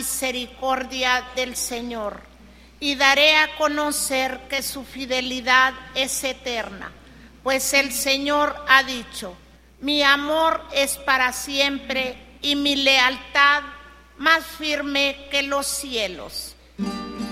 misericordia del Señor y daré a conocer que su fidelidad es eterna, pues el Señor ha dicho: mi amor es para siempre y mi lealtad más firme que los cielos.